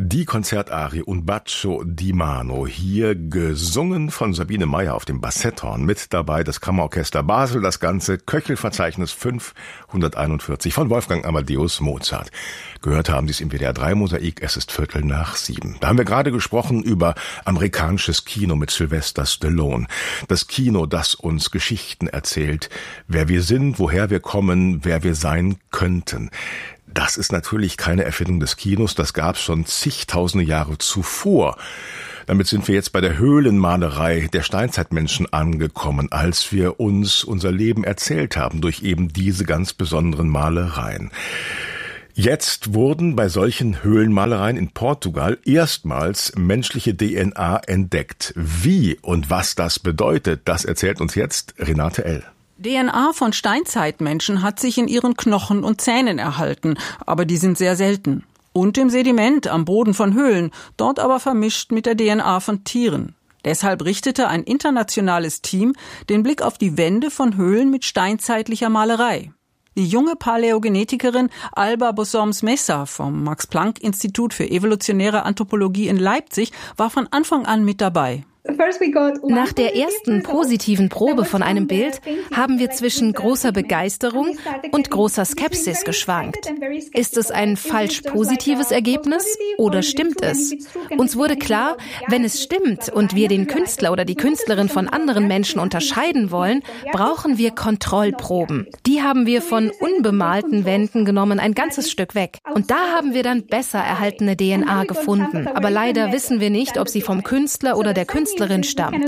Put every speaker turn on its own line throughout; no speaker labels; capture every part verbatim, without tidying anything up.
Die Konzertarie Un bacio di mano, hier gesungen von Sabine Meyer auf dem Bassetthorn. Mit dabei das Kammerorchester Basel, das ganze Köchelverzeichnis fünfhunderteinundvierzig von Wolfgang Amadeus Mozart. Gehört haben Sie es im W D R drei Mosaik, es ist Viertel nach sieben. Da haben wir gerade gesprochen über amerikanisches Kino mit Sylvester Stallone. Das Kino, das uns Geschichten erzählt, wer wir sind, woher wir kommen, wer wir sein könnten. Das ist natürlich keine Erfindung des Kinos, das gab es schon zigtausende Jahre zuvor. Damit sind wir jetzt bei der Höhlenmalerei der Steinzeitmenschen angekommen, als wir uns unser Leben erzählt haben durch eben diese ganz besonderen Malereien. Jetzt wurden bei solchen Höhlenmalereien in Portugal erstmals menschliche D N A entdeckt. Wie und was das bedeutet, das erzählt uns jetzt Renate L.
D N A von Steinzeitmenschen hat sich in ihren Knochen und Zähnen erhalten, aber die sind sehr selten. Und im Sediment am Boden von Höhlen, dort aber vermischt mit der D N A von Tieren. Deshalb richtete ein internationales Team den Blick auf die Wände von Höhlen mit steinzeitlicher Malerei. Die junge Paläogenetikerin Alba Bosoms-Messa vom Max-Planck-Institut für evolutionäre Anthropologie in Leipzig war von Anfang an mit dabei.
Nach der ersten positiven Probe von einem Bild haben wir zwischen großer Begeisterung und großer Skepsis geschwankt. Ist es ein falsch positives Ergebnis oder stimmt es? Uns wurde klar, wenn es stimmt und wir den Künstler oder die Künstlerin von anderen Menschen unterscheiden wollen, brauchen wir Kontrollproben. Die haben wir von unbemalten Wänden genommen, ein ganzes Stück weg. Und da haben wir dann besser erhaltene D N A gefunden. Aber leider wissen wir nicht, ob sie vom Künstler oder der Künstlerin stammt.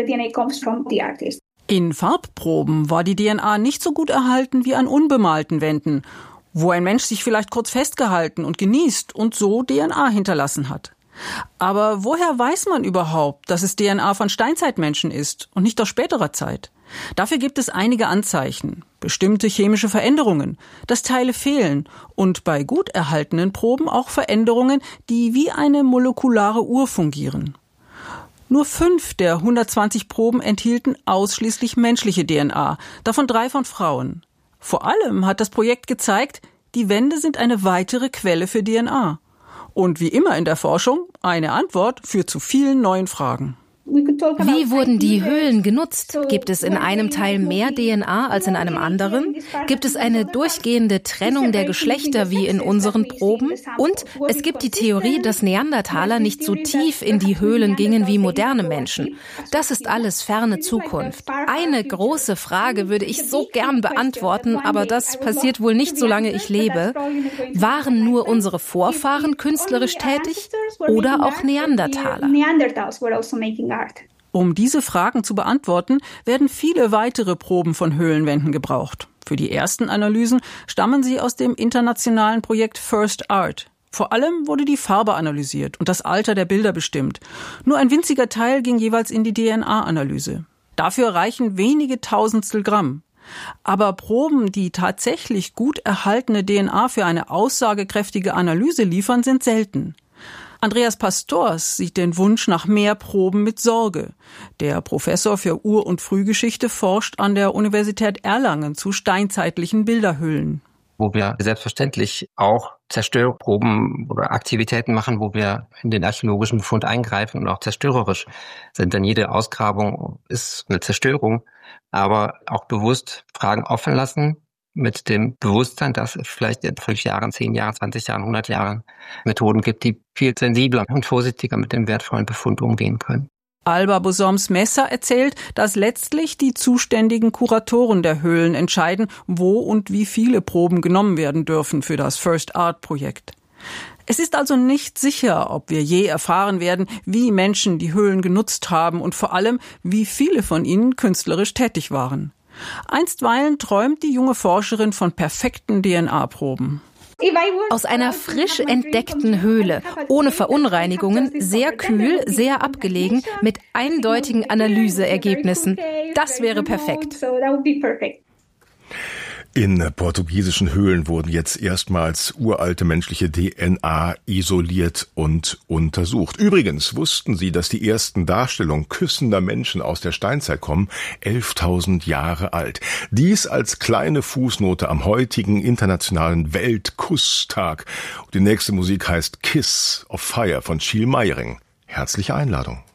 In Farbproben war die D N A nicht so gut erhalten wie an unbemalten Wänden, wo ein Mensch sich vielleicht kurz festgehalten und genießt und so D N A hinterlassen hat. Aber woher weiß man überhaupt, dass es D N A von Steinzeitmenschen ist und nicht aus späterer Zeit? Dafür gibt es einige Anzeichen, bestimmte chemische Veränderungen, dass Teile fehlen und bei gut erhaltenen Proben auch Veränderungen, die wie eine molekulare Uhr fungieren. Nur fünf der hundertzwanzig Proben enthielten ausschließlich menschliche D N A, davon drei von Frauen. Vor allem hat das Projekt gezeigt, die Wände sind eine weitere Quelle für D N A. Und wie immer in der Forschung, eine Antwort führt zu vielen neuen Fragen.
Wie wurden die Höhlen genutzt? Gibt es in einem Teil mehr D N A als in einem anderen? Gibt es eine durchgehende Trennung der Geschlechter wie in unseren Proben? Und es gibt die Theorie, dass Neandertaler nicht so tief in die Höhlen gingen wie moderne Menschen. Das ist alles ferne Zukunft. Eine große Frage würde ich so gern beantworten, aber das passiert wohl nicht, solange ich lebe. Waren nur unsere Vorfahren künstlerisch tätig oder auch Neandertaler?
Um diese Fragen zu beantworten, werden viele weitere Proben von Höhlenwänden gebraucht. Für die ersten Analysen stammen sie aus dem internationalen Projekt First Art. Vor allem wurde die Farbe analysiert und das Alter der Bilder bestimmt. Nur ein winziger Teil ging jeweils in die D N A-Analyse. Dafür reichen wenige Tausendstel Gramm. Aber Proben, die tatsächlich gut erhaltene D N A für eine aussagekräftige Analyse liefern, sind selten. Andreas Pastors sieht den Wunsch nach mehr Proben mit Sorge. Der Professor für Ur- und Frühgeschichte forscht an der Universität Erlangen zu steinzeitlichen Bilderhüllen.
Wo wir selbstverständlich auch Zerstörproben oder Aktivitäten machen, wo wir in den archäologischen Befund eingreifen und auch zerstörerisch sind. Denn jede Ausgrabung ist eine Zerstörung, aber auch bewusst Fragen offen lassen, mit dem Bewusstsein, dass es vielleicht in fünf Jahren, zehn Jahren, zwanzig Jahren, hundert Jahren Methoden gibt, die viel sensibler und vorsichtiger mit dem wertvollen Befund umgehen können.
Alba Bosoms-Messa erzählt, dass letztlich die zuständigen Kuratoren der Höhlen entscheiden, wo und wie viele Proben genommen werden dürfen für das First Art-Projekt. Es ist also nicht sicher, ob wir je erfahren werden, wie Menschen die Höhlen genutzt haben und vor allem, wie viele von ihnen künstlerisch tätig waren. Einstweilen träumt die junge Forscherin von perfekten D N A-Proben.
Aus einer frisch entdeckten Höhle, ohne Verunreinigungen, sehr kühl, sehr abgelegen, mit eindeutigen Analyseergebnissen. Das wäre perfekt.
In portugiesischen Höhlen wurden jetzt erstmals uralte menschliche D N A isoliert und untersucht. Übrigens wussten Sie, dass die ersten Darstellungen küssender Menschen aus der Steinzeit kommen, elftausend Jahre alt. Dies als kleine Fußnote am heutigen internationalen Weltkusstag. Und die nächste Musik heißt Kiss of Fire von Schiel Meiring. Herzliche Einladung.